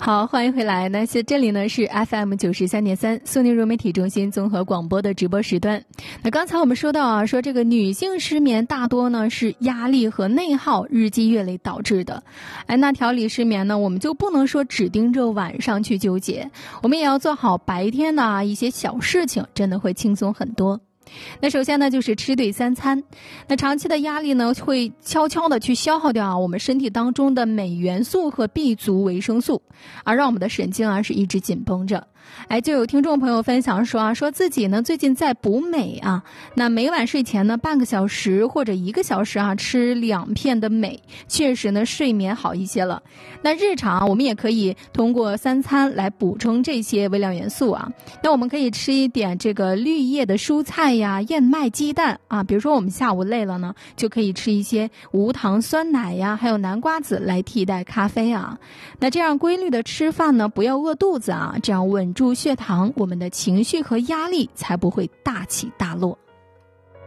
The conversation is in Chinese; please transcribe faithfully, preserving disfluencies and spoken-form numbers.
好，欢迎回来。那是这里呢是 F M 九十三点三苏宁融媒体中心综合广播的直播时段。那刚才我们说到啊，说这个女性失眠大多呢是压力和内耗日积月累导致的。哎，那调理失眠呢，我们就不能说只盯着晚上去纠结，我们也要做好白天的啊一些小事情，真的会轻松很多。那首先呢就是吃对三餐。那长期的压力呢会悄悄的去消耗掉啊我们身体当中的镁元素和 B 族维生素，而让我们的神经啊是一直紧绷着。哎，就有听众朋友分享说啊，说自己呢最近在补镁啊，那每晚睡前呢半个小时或者一个小时啊吃两片的镁，确实呢睡眠好一些了。那日常我们也可以通过三餐来补充这些微量元素啊。那我们可以吃一点这个绿叶的蔬菜呀、燕麦鸡蛋啊，比如说我们下午累了呢，就可以吃一些无糖酸奶呀，还有南瓜子来替代咖啡啊。那这样规律的吃饭呢，不要饿肚子啊，这样稳住血糖，我们的情绪和压力才不会大起大落。